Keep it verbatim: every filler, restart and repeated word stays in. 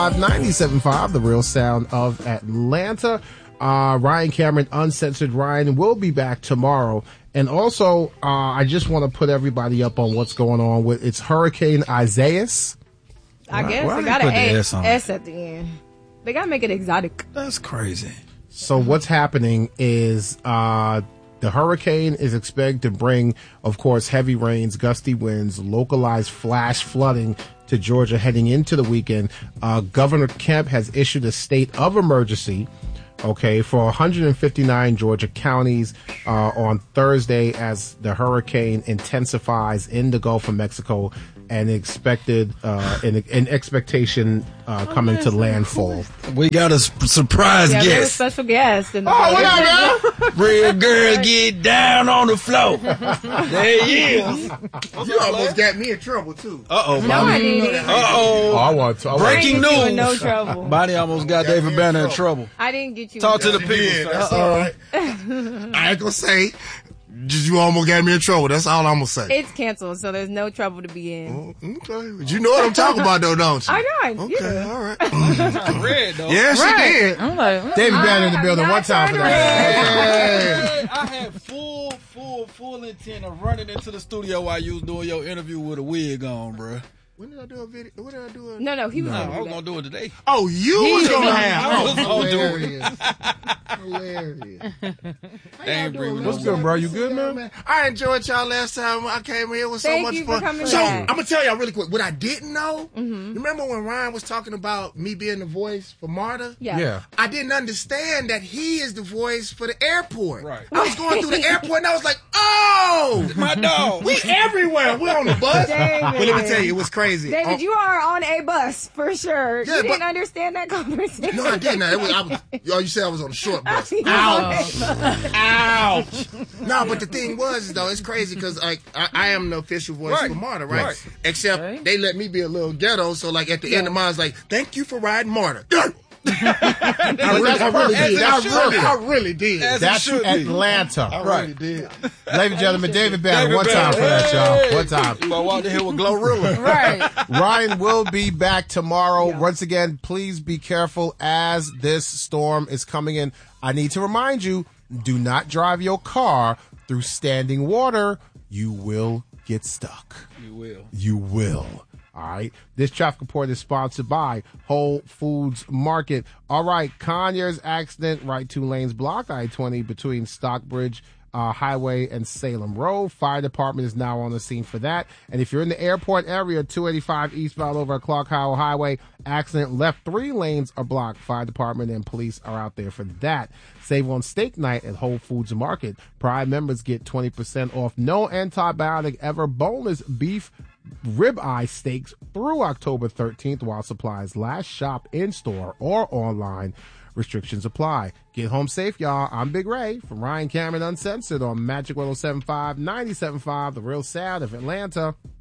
ninety-seven point five, the real sound of Atlanta. Uh, Ryan Cameron, Uncensored Ryan, will be back tomorrow. And also, uh, I just want to put everybody up on what's going on with it's Hurricane Isaias. I guess Why they they got put an the A- S on it? S at the end. They gotta make it exotic. That's crazy. So what's happening is uh, the hurricane is expected to bring, of course, heavy rains, gusty winds, localized flash flooding to Georgia heading into the weekend. Uh, Governor Kemp has issued a state of emergency, okay, for one hundred fifty-nine Georgia counties uh, on Thursday as the hurricane intensifies in the Gulf of Mexico and expected uh, in, in expectation uh, coming to landfall. We got a sp- surprise Yeah, there's a guest. special guest. In the Oh, what up, man? Real girl, get down on the floor. There he is. You almost got me in trouble, too. Uh-oh, No, I Bonnie. didn't. Uh-oh. I want to. I want I Breaking didn't get you in news. no trouble. Bonnie almost got David Banner in trouble. I didn't get you. Talk in to the trouble. people. Yeah, that's sir. all right. I ain't gonna say, just you almost got me in trouble. That's all I'm gonna say. It's canceled, so there's no trouble to be in. Okay. But you know what I'm talking about, though, don't you? I know. Okay, Yeah. all right. Red, though. Yeah, she Right. did. I'm like, David I Banner in the have building not one time for turned that. I had full, full, full intent of running into the studio while you was doing your interview with a wig on, bruh. When did I do a video? When did I do a... No, no, he was No, gonna I do was that. going to do it today. Oh, you was gonna have. I was Oh, gonna do it. hilarious. They ain't bring me What's no good, bro? You good, man? I enjoyed y'all last time I came here. It was so Thank much you for fun. coming so back. I'm gonna tell y'all really quick what I didn't know. Mm-hmm. Remember when Ryan was talking about me being the voice for Marta? Yeah. Yeah. I didn't understand that he is the voice for the airport. Right. I was going through the airport and I was like, oh, My dog. we everywhere. We're on the bus. David. But let me tell you, it was crazy. David, Oh, you are on a bus for sure. Yeah, you didn't but- understand that conversation. no, I didn't. It was, I was, oh, you said I was on the short bus. You Ouch. were. Ouch. No, but the thing was, though, it's crazy because like I, I am the official voice Right. for Marta, right? Right. Except Okay. they let me be a little ghetto, so like at the end of mine, I was like, "Thank you for riding Marta." I really, I really As did. it I should really, be. I really did. As it That's should be. Atlanta. I right. really did. Ladies and gentlemen, David Banner, David one time Banner. for that, y'all. One time. You might walk in here with Glorilla. Right. Ryan will be back tomorrow. Once again, please be careful as this storm is coming in. I need to remind you, do not drive your car through standing water. You will get stuck. You will. You will. All right. This traffic report is sponsored by Whole Foods Market. All right. Conyers accident, right two lanes blocked, I twenty between Stockbridge uh, Highway and Salem Road. Fire department is now on the scene for that. And if you're in the airport area, two eighty-five eastbound over at Clark Howell Highway, accident left three lanes are blocked. Fire department and police are out there for that. Save on steak night at Whole Foods Market. Prime members get twenty percent off no antibiotic ever boneless beef ribeye steaks through October thirteenth while supplies last. Shop in store or online. Restrictions apply. Get home safe, y'all. I'm Big Ray from Ryan Cameron Uncensored on Magic one oh seven point five, ninety-seven point five, the real sound of Atlanta.